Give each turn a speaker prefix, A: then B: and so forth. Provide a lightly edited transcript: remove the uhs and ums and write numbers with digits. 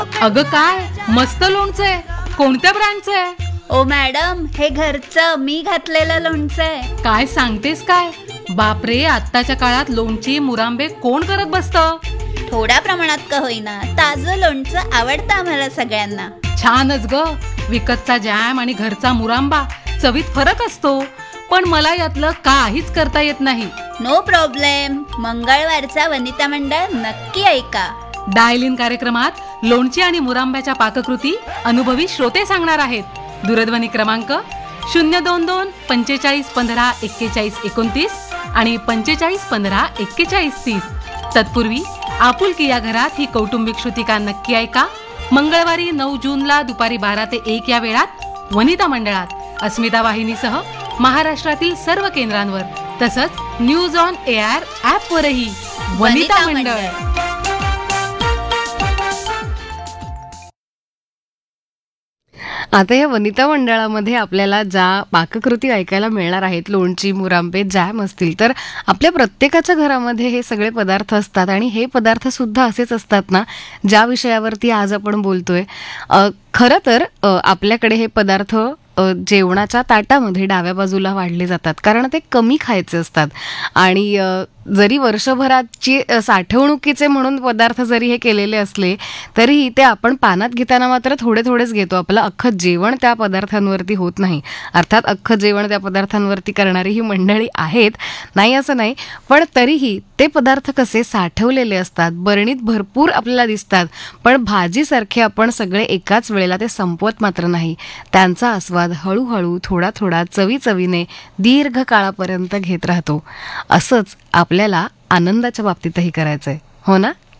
A: अगं काय मस्त लोणचं आहे. कोणत्या ब्रँडचं आहे?
B: ओ मॅडम, हे घरचं मी घातलेलं लोणचं आहे.
A: काय सांगतेस काय? बापरे, आत्ताच्या काळात लोणची मुरांबे कोण करत बसतं?
B: थोड्या प्रमाणात का होईना ताजं लोणचं आवडतं आम्हाला सगळ्यांना.
A: छानच ग. विकतचा जॅम आणि घरचा मुरांबा चवीत फरक असतो, पण मला यातलं काहीच करता येत नाही.
B: No problem. मंगळवारचा वनिता मंडळ नक्की ऐका.
A: डायल इन कार्यक्रमात लोणची आणि मुरांब्याच्या पाककृती अनुभवी श्रोते सांगणार आहेत. दूरध्वनी क्रमांक 022-4515-4129 आणि 4515-4130. तत्पूर्वी आपुलकी या घरात ही कौटुंबिक श्रुतिका नक्की ऐका. मंगळवारी 9 जूनला दुपारी 12 ते 1 या वेळात वनिता मंडळात अस्मिता वाहिनीसह महाराष्ट्रातील सर्व केंद्रांवर, तसंच न्यूज ऑन एआर ॲपवरही वनिता मंडळ.
C: आता या वनिता मंडळामध्ये आपल्याला ज्या पाककृती ऐकायला मिळणार आहेत, लोणची, मुरांबे, जॅम असतील, तर आपल्या प्रत्येकाच्या घरामध्ये हे सगळे पदार्थ असतात आणि हे पदार्थ सुद्धा असेच असतात ना, ज्या विषयावरती आज आपण बोलतोय. खरं तर आपल्याकडे हे पदार्थ जेवणाच्या ताटामध्ये डाव्या बाजूला वाढले जातात, कारण ते कमी खायचे असतात. आणि जरी वर्षभराची साठवणुकीचे म्हणून पदार्थ जरी हे केलेले असले, तरीही ते आपण पानात घेताना मात्र थोडे थोडेच घेतो. आपलं अख्खं जेवण त्या पदार्थांवरती होत नाही. अर्थात अख्खं जेवण त्या पदार्थांवरती करणारी ही मंडळी आहेत, नाही असं नाही, पण तरीही ते पदार्थ कसे साठवलेले असतात, बरणीत भरपूर आपल्याला दिसतात, पण भाजीसारखे आपण सगळे एकाच वेळेला ते संपवत मात्र नाही. त्यांचा आस्वाद हळूहळू थोडा थोडा चवीने दीर्घ काळापर्यंत घेत राहतो. असंच आपल्याला आनंदाच्या बाबतीतही करायचंय, हो ना?